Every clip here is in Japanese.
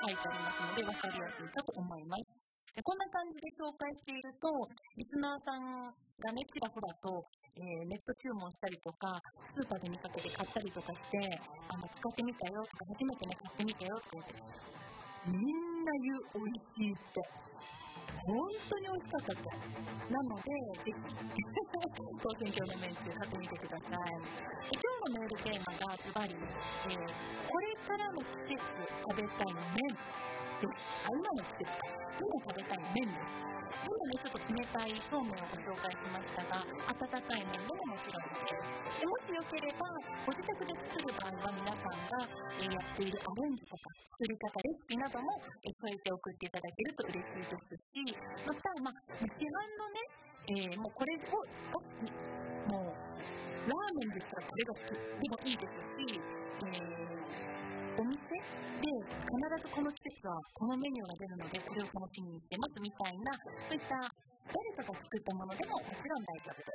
書いてありますので分かりやすいかと思います。でこんな感じで紹介していると、リスナーさんがね、ちらほらと、ネット注文したりとか、スーパーで見かけて買ったりとかして、使ってみたよとか、初めてね、買ってみたよとか言って、みんな言う美味しいって。本当に美味しかったって。なので、ぜひ、高専教の麺つゆ買ってみてください。今日のメールテーマがズバリ、これからの季節食べたい麺です。今の季節、今食べたい麺です。今ね、ちょっと冷たいそうめんをご紹介しましたが、温かい麺でももちろんです。でもしよければ、ご自宅で作る場合は皆さんが、やっているアレンジとか作り方レシピなども、添えて送っていただけると嬉しいですし、また、市販のね、もうこれを、もう、ラーメンでしたらこれが好きでもいいですし、お店で必ずこの季節はこのメニューが出るのでこれを楽しみにしてますみたいな、そういった誰かが作ったものでももちろん大丈夫です。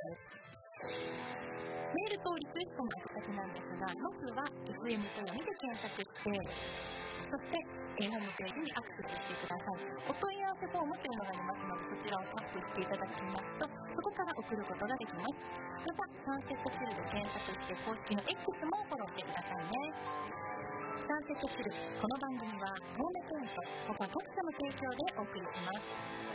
メールとリクエストの宛先なんですが、まずは FM と読みで検索して、そして、ホームページにアクセスしてください。お問い合わせフォームというのがありますので、そちらをタップしていただきますと、そこから送ることができます。また、サンセットチルで検索して公式の X もフォローしてくださいね。サンセットチル、この番組は東メテント他各社の提供でお送りします。